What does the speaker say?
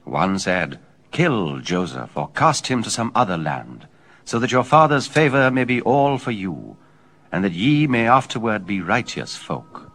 One said, "Kill Joseph, or cast him to some other land, so that your father's favor may be all for you, and that ye may afterward be righteous folk."